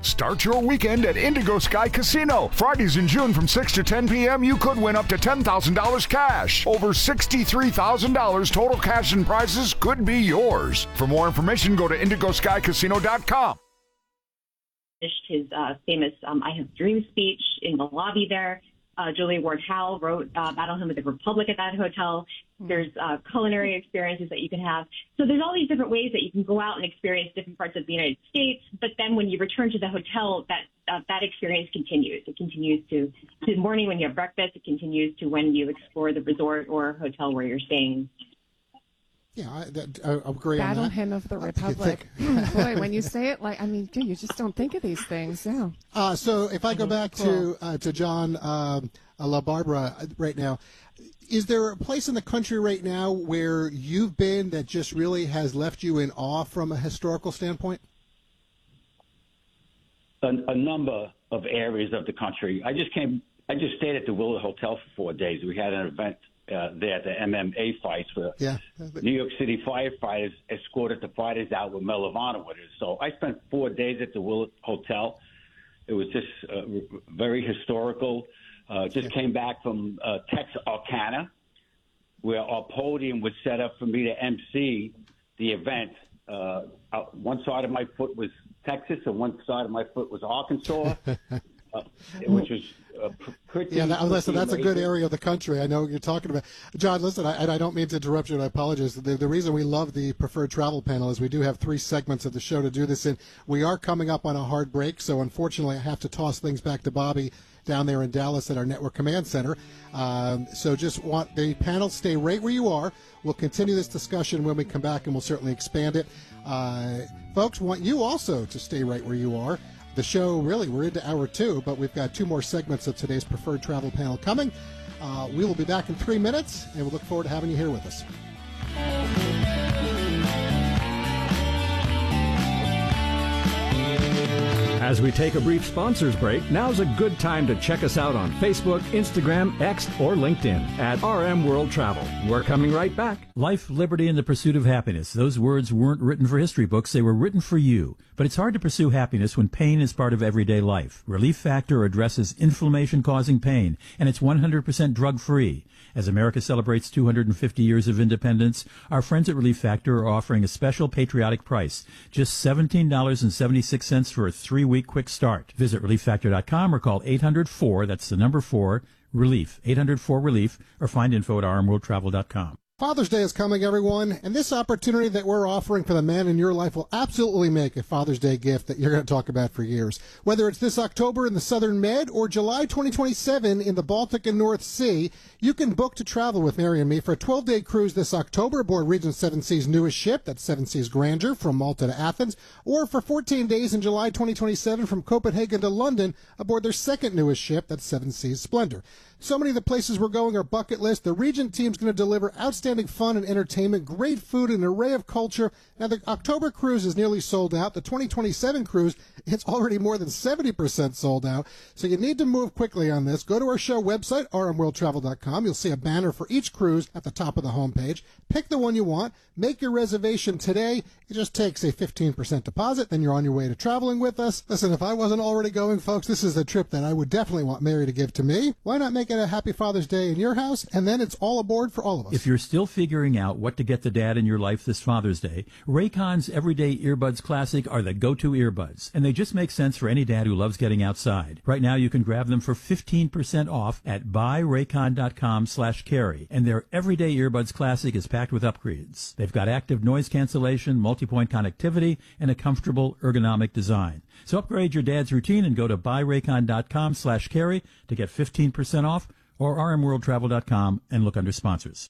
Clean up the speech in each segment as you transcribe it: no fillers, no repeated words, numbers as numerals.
Start your weekend at Indigo Sky Casino. Fridays in June from 6 to 10 p.m., you could win up to $10,000 cash. Over $63,000 total cash and prizes could be yours. For more information, go to indigoskycasino.com. His famous I Have Dreams speech in the lobby there. Julia Ward-Howe wrote Battle Hymn of the Republic at that hotel. There's culinary experiences that you can have. So there's all these different ways that you can go out and experience different parts of the United States. But then when you return to the hotel, that experience continues. It continues to the morning when you have breakfast. It continues to when you explore the resort or hotel where you're staying. Yeah, I agree on that. Battle Hymn of the Republic. Boy, when you say it, you just don't think of these things. Yeah. So if I go back to John LaBarbera right now, is there a place in the country right now where you've been that just really has left you in awe from a historical standpoint? A number of areas of the country. I just stayed at the Willard Hotel for 4 days. We had an event there at the MMA fights where New York City firefighters escorted the fighters out with Medal of Honor with us. So I spent 4 days at the Willard Hotel. It was just very historical. Came back from Texarkana, where our podium was set up for me to MC the event. One side of my foot was Texas and one side of my foot was Arkansas, which was pretty. Yeah, listen, that's a good area of the country. I know what you're talking about. John, listen, I don't mean to interrupt you, and I apologize. The reason we love the Preferred Travel Panel is we do have 3 segments of the show to do this in. We are coming up on a hard break, so unfortunately I have to toss things back to Bobby down there in Dallas at our Network Command Center. So just want the panel stay right where you are. We'll continue this discussion when we come back, and we'll certainly expand it. Folks, want you also to stay right where you are. The show, really, we're into hour 2, but we've got 2 more segments of today's Preferred Travel Panel coming. We will be back in 3 minutes, and we'll look forward to having you here with us. As we take a brief sponsors break, now's a good time to check us out on Facebook, Instagram, X, or LinkedIn at RM World Travel. We're coming right back. Life, liberty, and the pursuit of happiness. Those words weren't written for history books. They were written for you. But it's hard to pursue happiness when pain is part of everyday life. Relief Factor addresses inflammation-causing pain, and it's 100% drug-free. As America celebrates 250 years of independence, our friends at Relief Factor are offering a special patriotic price, just $17.76 for a 3-week quick start. Visit ReliefFactor.com or call 800-4, that's the number 4, RELIEF, 800-4-RELIEF, or find info at rmworldtravel.com. Father's Day is coming, everyone, and this opportunity that we're offering for the man in your life will absolutely make a Father's Day gift that you're going to talk about for years. Whether it's this October in the Southern Med or July 2027 in the Baltic and North Sea, you can book to travel with Mary and me for a 12-day cruise this October aboard Regent Seven Seas' newest ship, that's Seven Seas Grandeur, from Malta to Athens, or for 14 days in July 2027 from Copenhagen to London aboard their second newest ship, that's Seven Seas Splendor. So many of the places we're going are bucket list. The Regent team's going to deliver outstanding fun and entertainment, great food, and an array of culture. Now, the October cruise is nearly sold out. The 2027 cruise, it's already more than 70% sold out. So you need to move quickly on this. Go to our show website, rmworldtravel.com. You'll see a banner for each cruise at the top of the homepage. Pick the one you want. Make your reservation today. It just takes a 15% deposit. Then you're on your way to traveling with us. Listen, if I wasn't already going, folks, this is a trip that I would definitely want Mary to give to me. Why not make it a happy Father's Day in your house, and then it's all aboard for all of us. If you're still figuring out what to get the dad in your life this Father's Day, Raycon's Everyday Earbuds Classic are the go-to earbuds, and they just make sense for any dad who loves getting outside. Right now, you can grab them for 15% off at buyraycon.com/carry, and their Everyday Earbuds Classic is packed with upgrades. They've got active noise cancellation, multi-point connectivity, and a comfortable ergonomic design. So upgrade your dad's routine and go to buyraycon.com/carry to get 15% off, or rmworldtravel.com and look under sponsors.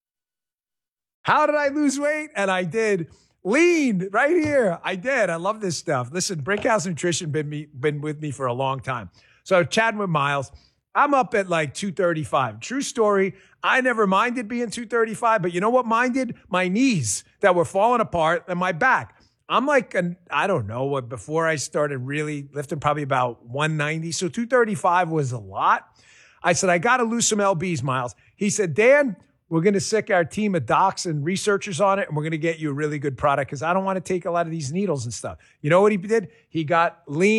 How did I lose weight? And I did. Lean right here. I did. I love this stuff. Listen, Brinkhouse Nutrition been with me for a long time. So chatting with Miles, I'm up at like 235. True story. I never minded being 235, but you know what minded? My knees that were falling apart and my back. I'm like, I don't know what, before I started really lifting, probably about 190. So 235 was a lot. I said, I got to lose some LBs, Miles. He said, Dan, we're going to sick our team of docs and researchers on it, and we're going to get you a really good product because I don't want to take a lot of these needles and stuff. You know what he did? He got lean.